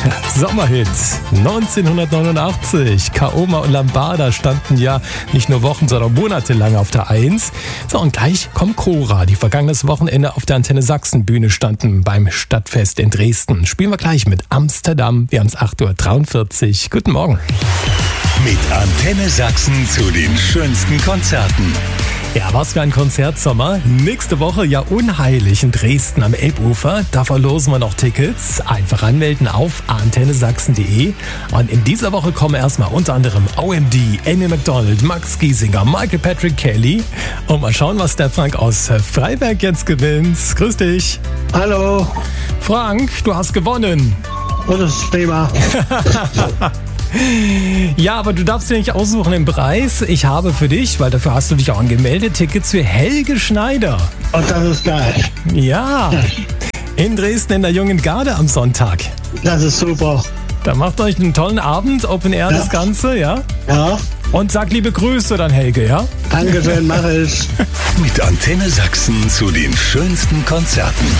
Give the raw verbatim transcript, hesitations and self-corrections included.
Sommerhit neunzehnhundertneunundachtzig. Kaoma und Lambada standen ja nicht nur Wochen, sondern monatelang auf der Eins. So, und gleich kommt Cora, die vergangenes Wochenende auf der Antenne Sachsen Bühne standen beim Stadtfest in Dresden. Spielen wir gleich mit Amsterdam. Wir haben es acht Uhr dreiundvierzig. Guten Morgen. Mit Antenne Sachsen zu den schönsten Konzerten. Ja, was für ein Konzertsommer. Nächste Woche ja unheilig in Dresden am Elbufer. Da verlosen wir noch Tickets. Einfach anmelden auf antenne sachsen punkt de. Und in dieser Woche kommen erstmal unter anderem O M D, Amy Macdonald, Max Giesinger, Michael Patrick Kelly. Und mal schauen, was der Frank aus Freiberg jetzt gewinnt. Grüß dich. Hallo. Frank, du hast gewonnen. Oh, das ist prima. Ja, aber du darfst dir nicht aussuchen den Preis. Ich habe für dich, weil dafür hast du dich auch angemeldet, Tickets für Helge Schneider. Und das ist geil. Ja, in Dresden in der Jungen Garde am Sonntag. Das ist super. Da macht euch einen tollen Abend, Open Air Ja. das Ganze, ja? Ja, Und sag liebe Grüße dann, Helge, ja? Dankeschön, mach ich. Mit Antenne Sachsen zu den schönsten Konzerten.